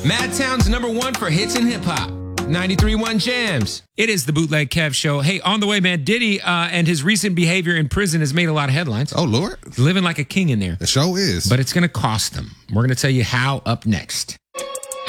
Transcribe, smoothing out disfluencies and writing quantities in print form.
Madtown's #1 for hits and hip hop. 93.1 Jams. It is the Bootleg Kev Show. Hey, on the way, man, Diddy and his recent behavior in prison has made a lot of headlines. Oh, Lord. Living like a king in there. The show is. But it's going to cost him. We're going to tell you how up next.